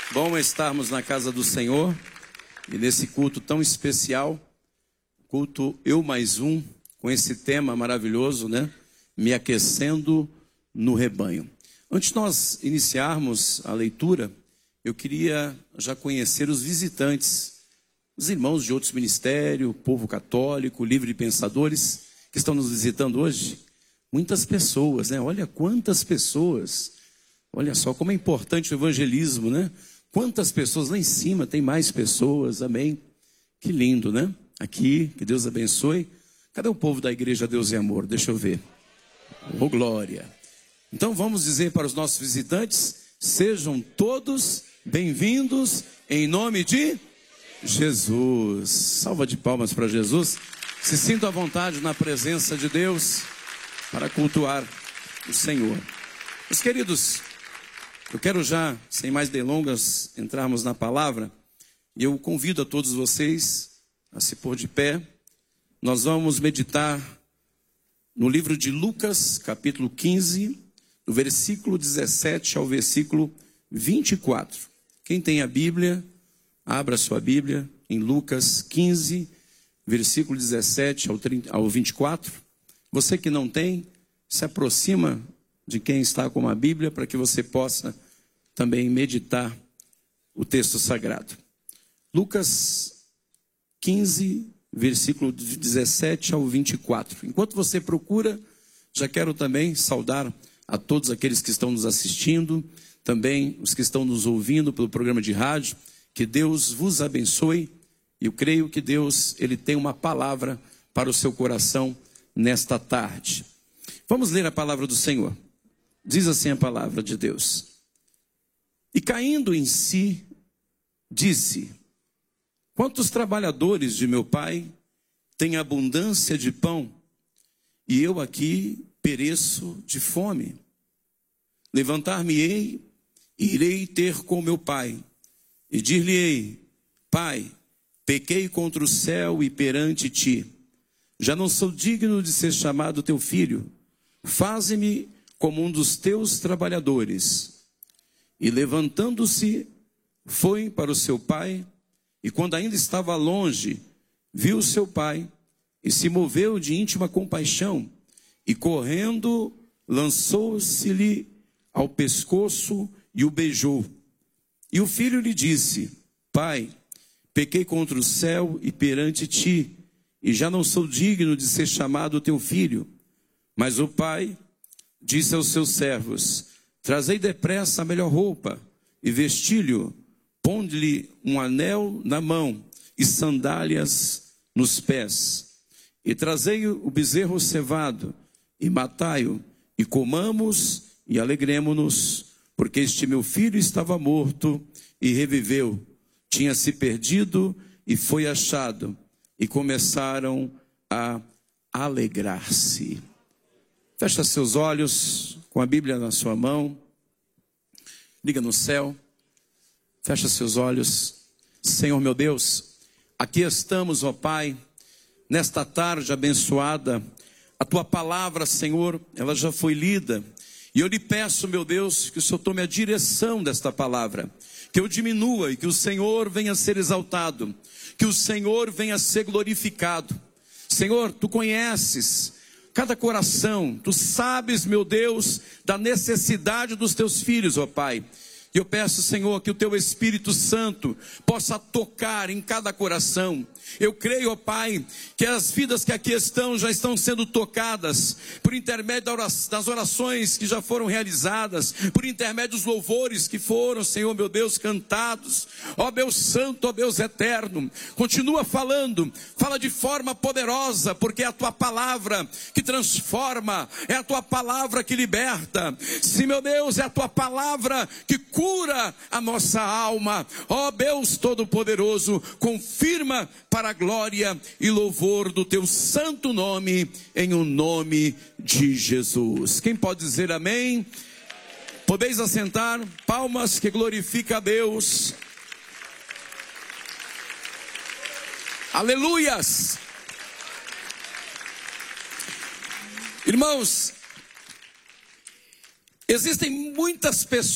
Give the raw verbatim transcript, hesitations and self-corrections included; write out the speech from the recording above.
Bom estarmos na casa do Senhor e nesse culto tão especial, culto Eu Mais Um, com esse tema maravilhoso, né? Me aquecendo no rebanho. Antes de nós iniciarmos a leitura, eu queria já conhecer os visitantes, os irmãos de outros ministérios, o povo católico, livre de pensadores, que estão nos visitando hoje. Muitas pessoas, né? Olha quantas pessoas. Olha só como é importante o evangelismo, né? Quantas pessoas lá em cima, tem mais pessoas, amém? Que lindo, né? Aqui, que Deus abençoe. Cadê o povo da igreja Deus e Amor? Deixa eu ver. Oh, glória. Então vamos dizer para os nossos visitantes, sejam todos bem-vindos em nome de Jesus. Salva de palmas para Jesus. Se sinta à vontade na presença de Deus para cultuar o Senhor. Meus queridos, eu quero já, sem mais delongas, entrarmos na palavra. E eu convido a todos vocês a se pôr de pé. Nós vamos meditar no livro de Lucas, capítulo quinze, do versículo dezessete ao versículo vinte e quatro. Quem tem a Bíblia, abra sua Bíblia em Lucas quinze, versículo dezessete ao vinte e quatro. Você que não tem, se aproxima de quem está com a Bíblia, para que você possa também meditar o texto sagrado. Lucas quinze, versículo dezessete ao vinte e quatro. Enquanto você procura, já quero também saudar a todos aqueles que estão nos assistindo, também os que estão nos ouvindo pelo programa de rádio. Que Deus vos abençoe. Eu creio que Deus, Ele tem uma palavra para o seu coração nesta tarde. Vamos ler a palavra do Senhor. Diz assim a palavra de Deus. E caindo em si, disse: quantos trabalhadores de meu pai têm abundância de pão, e eu aqui pereço de fome? Levantar-me-ei e irei ter com meu pai, e dir-lhe-ei: Pai, pequei contra o céu e perante ti. Já não sou digno de ser chamado teu filho. Faze-me como um dos teus trabalhadores. E levantando-se, foi para o seu pai, e quando ainda estava longe, viu seu pai, e se moveu de íntima compaixão, e correndo, lançou-se-lhe ao pescoço e o beijou. E o filho lhe disse: Pai, pequei contra o céu e perante ti, e já não sou digno de ser chamado teu filho. Mas o pai disse aos seus servos: trazei depressa a melhor roupa, e vestilho, ponde-lhe um anel na mão, e sandálias nos pés. E trazei o bezerro cevado, e matai-o, e comamos, e alegremo-nos, porque este meu filho estava morto, e reviveu, tinha se perdido, e foi achado. E começaram a alegrar-se. Fecha seus olhos, com a Bíblia na sua mão. Liga no céu. Fecha seus olhos. Senhor meu Deus, aqui estamos, ó Pai, nesta tarde abençoada. A tua palavra, Senhor, ela já foi lida. E eu lhe peço, meu Deus, que o Senhor tome a direção desta palavra. Que eu diminua e que o Senhor venha a ser exaltado. Que o Senhor venha a ser glorificado. Senhor, tu conheces cada coração. Tu sabes, meu Deus, da necessidade dos teus filhos, ó Pai. E eu peço, Senhor, que o teu Espírito Santo possa tocar em cada coração. Eu creio, ó Pai, que as vidas que aqui estão já estão sendo tocadas por intermédio das orações que já foram realizadas, por intermédio dos louvores que foram, Senhor meu Deus, cantados. Ó Deus Santo, ó Deus Eterno, continua falando, fala de forma poderosa, porque é a tua palavra que transforma, é a tua palavra que liberta. Sim, meu Deus, é a tua palavra que cura a nossa alma. Ó Deus Todo-Poderoso, confirma para a glória e louvor do teu santo nome, em o nome de Jesus. Quem pode dizer amém? Podeis assentar, palmas que glorifica a Deus. Aleluias! Irmãos, existem muitas pessoas